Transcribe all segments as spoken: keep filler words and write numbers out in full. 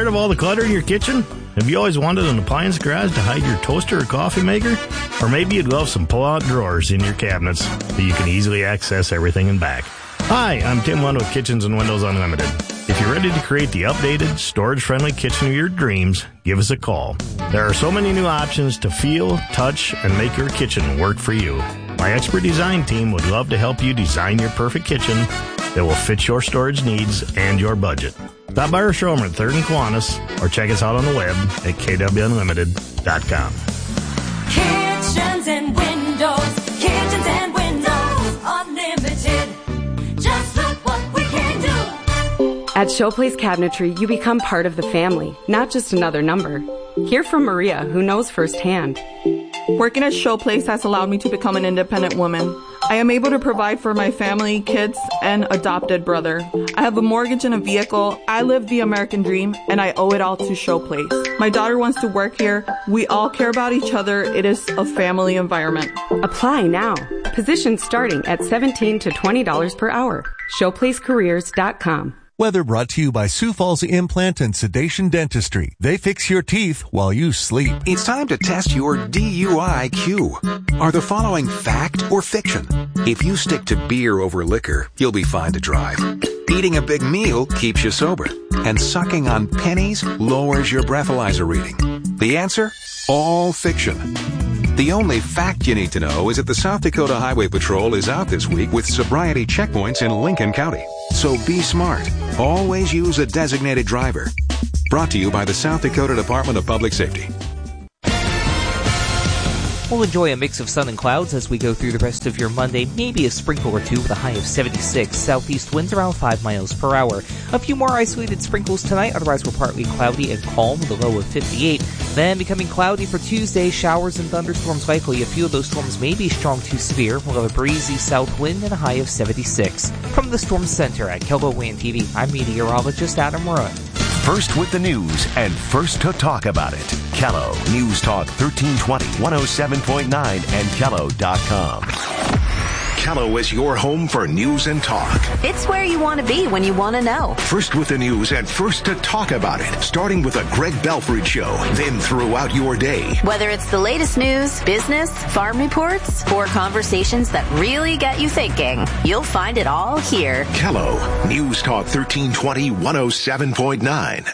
Tired of all the clutter in your kitchen? Have you always wanted an appliance garage to hide your toaster or coffee maker? Or maybe you'd love some pull-out drawers in your cabinets so you can easily access everything in back. Hi, I'm Tim Lund with Kitchens and Windows Unlimited. If you're ready to create the updated, storage-friendly kitchen of your dreams, give us a call. There are so many new options to feel, touch, and make your kitchen work for you. My expert design team would love to help you design your perfect kitchen that will fit your storage needs and your budget. Stop by our showroom at third and Kiwanis or check us out on the web at k w unlimited dot com. Kitchens and Windows, Kitchens and Windows Unlimited. Just look what we can do. At Showplace Cabinetry, you become part of the family, not just another number. Hear from Maria, who knows firsthand. Working at Showplace has allowed me to become an independent woman. I am able to provide for my family, kids, and adopted brother. I have a mortgage and a vehicle. I live the American dream, and I owe it all to Showplace. My daughter wants to work here. We all care about each other. It is a family environment. Apply now. Positions starting at seventeen to twenty dollars per hour. showplace careers dot com. Weather brought to you by Sioux Falls Implant and Sedation Dentistry. They fix your teeth while you sleep. It's time to test your D U I Q. Are the following fact or fiction? If you stick to beer over liquor, you'll be fine to drive. Eating a big meal keeps you sober. And sucking on pennies lowers your breathalyzer reading. The answer? All fiction. The only fact you need to know is that the South Dakota Highway Patrol is out this week with sobriety checkpoints in Lincoln County. So be smart. Always use a designated driver. Brought to you by the South Dakota Department of Public Safety. We'll enjoy a mix of sun and clouds as we go through the rest of your Monday. Maybe a sprinkle or two with a high of seventy-six. Southeast winds around five miles per hour. A few more isolated sprinkles tonight. Otherwise, we're partly cloudy and calm with a low of fifty-eight. Then becoming cloudy for Tuesday. Showers and thunderstorms likely. A few of those storms may be strong to severe. We'll have a breezy south wind and a high of seventy-six. From the Storm Center at KELOWAN T V, I'm meteorologist Adam Run. First with the news and first to talk about it. Kello News Talk thirteen twenty, one oh seven point nine and kello dot com. Kello is your home for news and talk. It's where you want to be when you want to know. First with the news and first to talk about it. Starting with a Greg Belford show, then throughout your day. Whether it's the latest news, business, farm reports, or conversations that really get you thinking, you'll find it all here. Kello News Talk thirteen twenty, one oh seven point nine.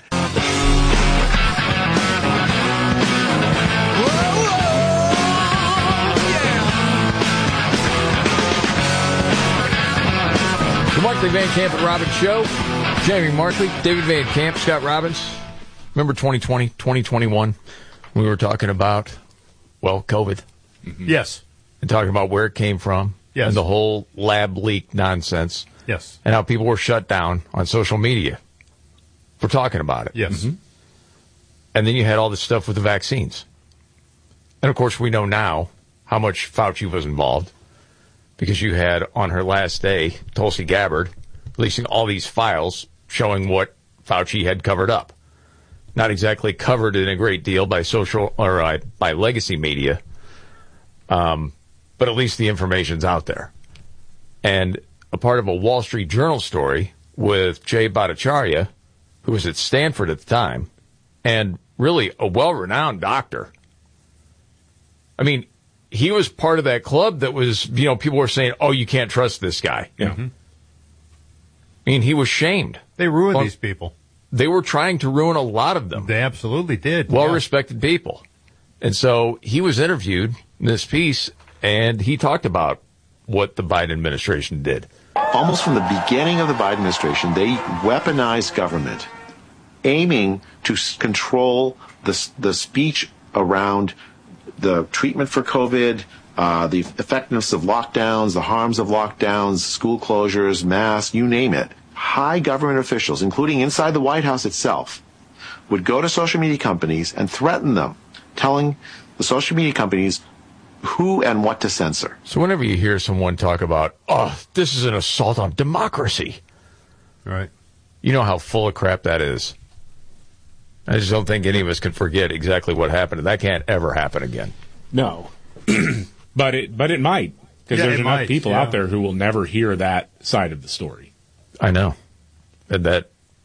The Markley Van Camp and Robbins Show. Jamie Markley, David Van Camp, Scott Robbins. Remember twenty twenty, twenty twenty-one? We were talking about, well, COVID. Mm-hmm. Yes. And talking about where it came from. Yes. And the whole lab leak nonsense. Yes. And how people were shut down on social media for talking about it. Yes. Mm-hmm. And then you had all this stuff with the vaccines. And, of course, we know now how much Fauci was involved. Because you had, on her last day, Tulsi Gabbard releasing all these files showing what Fauci had covered up. Not exactly covered in a great deal by social or uh, by legacy media, um, but at least the information's out there. And a part of a Wall Street Journal story with Jay Bhattacharya, who was at Stanford at the time, and really a well-renowned doctor. I mean, he was part of that club that was, you know, people were saying, oh, you can't trust this guy. Yeah. Mm-hmm. I mean, he was shamed. They ruined well, these people. They were trying to ruin a lot of them. They absolutely did. Well-respected yeah. people. And so he was interviewed in this piece, and he talked about what the Biden administration did. Almost from the beginning of the Biden administration, they weaponized government, aiming to control the, the speech around the treatment for COVID, uh, the effectiveness of lockdowns, the harms of lockdowns, school closures, masks, you name it. High government officials, including inside the White House itself, would go to social media companies and threaten them, telling the social media companies who and what to censor. So whenever you hear someone talk about, oh, this is an assault on democracy, right? You know how full of crap that is. I just don't think any of us can forget exactly what happened. That can't ever happen again. No. but it but it might. Because yeah, there's enough might, people yeah. out there who will never hear that side of the story. I know. And that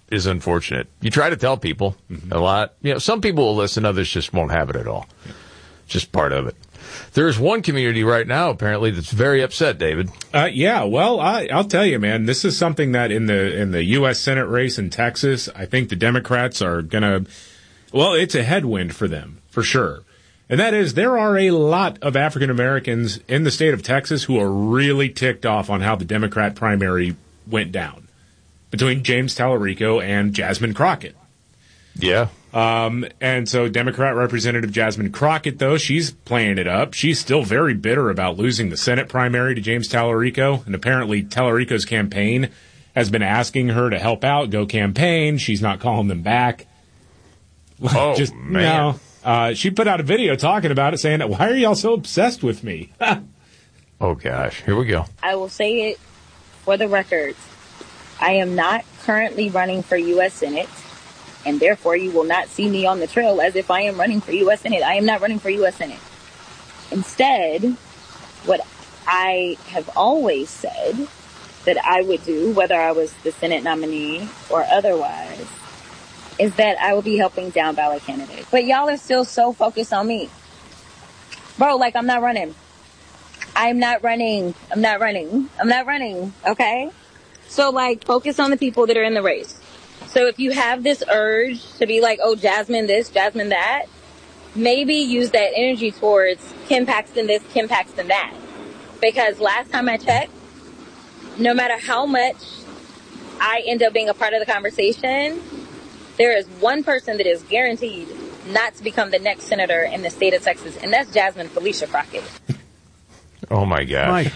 is unfortunate. You try to tell people mm-hmm. a lot. You know, some people will listen, others just won't have it at all. Yeah. Just part of it. There's one community right now, apparently, that's very upset, David. Uh, yeah, well, I, I'll tell you, man, this is something that in the in the U S Senate race in Texas, I think the Democrats are going to, well, it's a headwind for them, for sure. And that is, there are a lot of African Americans in the state of Texas who are really ticked off on how the Democrat primary went down between James Tallarico and Jasmine Crockett. Yeah. Um, and so Democrat Representative Jasmine Crockett, though, she's playing it up. She's still very bitter about losing the Senate primary to James Tallarico. And apparently Tallarico's campaign has been asking her to help out, go campaign. She's not calling them back. Oh, Just, man. No. Uh, she put out a video talking about it, saying, why are y'all so obsessed with me? Oh, gosh. Here we go. I will say it for the record. I am not currently running for U S Senate. And therefore, you will not see me on the trail as if I am running for U S Senate. I am not running for U S Senate. Instead, what I have always said that I would do, whether I was the Senate nominee or otherwise, is that I will be helping down ballot candidates. But y'all are still so focused on me. Bro, like, I'm not running. I'm not running. I'm not running. I'm not running, okay? So, like, focus on the people that are in the race. So if you have this urge to be like, oh, Jasmine this, Jasmine that, maybe use that energy towards Kim Paxton this, Kim Paxton that. Because last time I checked, no matter how much I end up being a part of the conversation, there is one person that is guaranteed not to become the next senator in the state of Texas, and that's Jasmine Felicia Crockett. Oh, my gosh. My